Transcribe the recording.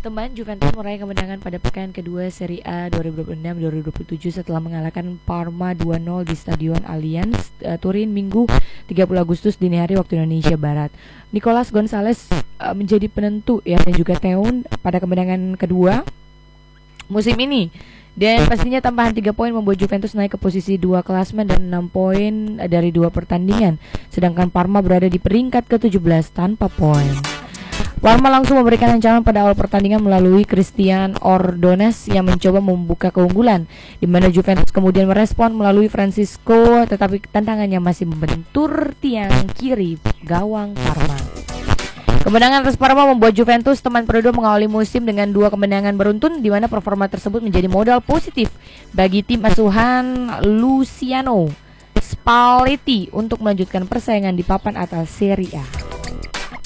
teman, Juventus meraih kemenangan pada pekan kedua Serie A 2026-2027 setelah mengalahkan Parma 2-0 di Stadion Allianz Turin Minggu 30 Agustus dini hari waktu Indonesia Barat. Nicolas Gonzalez menjadi penentu ya, dan juga Teun pada kemenangan kedua musim ini. Dan pastinya tambahan 3 poin membuat Juventus naik ke posisi 2 klasmen dan 6 poin dari 2 pertandingan. Sedangkan Parma berada di peringkat ke-17 tanpa poin. Parma langsung memberikan ancaman pada awal pertandingan melalui Christian Ordonez yang mencoba membuka keunggulan, di mana Juventus kemudian merespon melalui Francisco, tetapi tantangannya masih membentur tiang kiri gawang Parma. Kemenangan atas Parma membuat Juventus teman periode mengawali musim dengan 2 kemenangan beruntun, di mana performa tersebut menjadi modal positif bagi tim asuhan Luciano Spalletti untuk melanjutkan persaingan di papan atas Serie A.